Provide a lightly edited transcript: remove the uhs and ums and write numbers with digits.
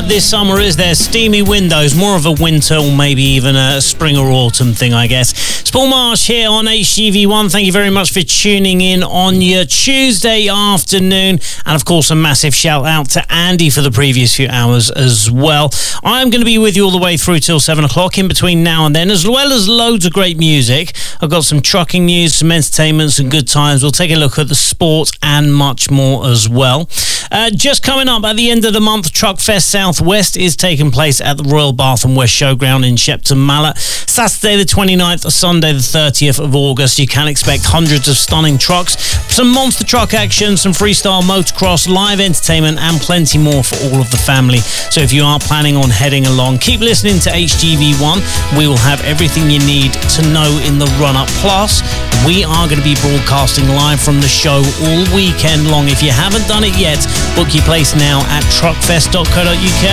bad this summer is there? Steamy windows, more of a winter or maybe even a spring or autumn thing, I guess. It's Paul Marsh here on HGV1. Thank you very much for tuning in on your Tuesday afternoon. And of course, a massive shout out to Andy for the previous few hours as well. I'm going to be with you all the way through till 7 o'clock in between now and then, as well as loads of great music. I've got some trucking news, some entertainment, some good times. We'll take a look at the sport and much more as well. Just coming up at the end of the month, Truckfest Southwest is taking place at the Royal Bath and West Showground in Shepton Mallet. Saturday the 29th, Sunday the 30th of August. You can expect hundreds of stunning trucks, some monster truck action, some freestyle motocross, live entertainment and plenty more for all of the family. So if you are planning on heading along, keep listening to HGV1. We will have everything you need to know in the run-up. Plus, we are going to be broadcasting live from the show all weekend long. If you haven't done it yet, book your place now at truckfest.co.uk.